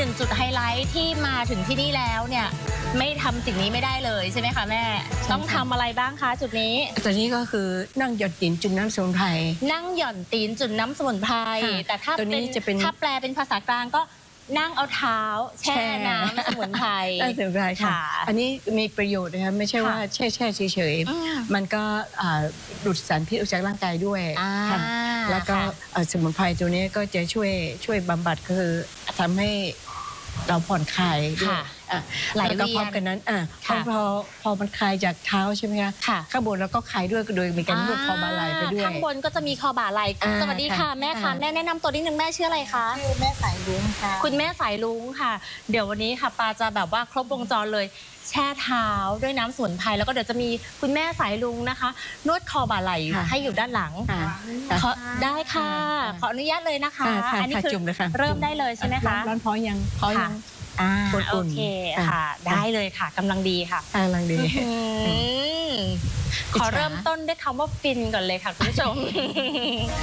นึ่งจุดไฮไลท์ที่มาถึงที่นี่แล้วเนี่ยไม่ทำสิ่งนี้ไม่ได้เลยใช่ไหมคะแม่ต้องทำอะไรบ้างคะจุดนี้ตัวนี้ก็คือนั่งหยดตีนจุ่มน้ำสมุนไพรนั่งหย่อนตีนจุ่มน้ำสมุนไพรแต่ถ้าตัวนี้จะเป็นถ้าแปลเป็นภาษากลางก็นั่งเอาเท้าแช่น้ำสมุนไพรสมุนไพรค่ะอันนี้มีประโยชน์นะคะไม่ใช่ว่าแช่เฉยๆมันก็ดูดสารพิษออกจากร่างกายด้วยค่ะแล้วก็สมุนไพรตัวนี้ก็จะช่วยบำบัดคือทำให้เราผ่อนคลายด้วยแล้วก็พร้อมกันนั้นพอมันคลายจากเท้าใช่ไหมคะข้างบนเราก็คลายด้วยโดยมีการนวดคอบ่าไหล่ไปด้วยข้างบนก็จะมีคอบ่าไหล่สวัสดีค่ะแม่ค่ะแม่แนะนำตัวนิดนึงแม่ชื่ออะไรคะชื่อแม่สายลุงค่ะคุณแม่สายลุงค่ะเดี๋ยววันนี้ค่ะปาจะแบบว่าครบวงจรเลยแช่เท้าด้วยน้ำสมุนไพรแล้วก็เดี๋ยวจะมีคุณแม่สายลุงนะคะนวดคอบ่าไหล่ให้อยู่ด้านหลังได้ค่ะขออนุญาตเลยนะคะอันนี้คือเริ่มได้เลยใช่ไหมคะร้อนพอยังโอเคค่ะได้เลยค่ะกำลังดีค่ะกำลังดีขอเริ่มต้นด้วยคำว่าฟินก่อนเลยค่ะคุณผู้ชม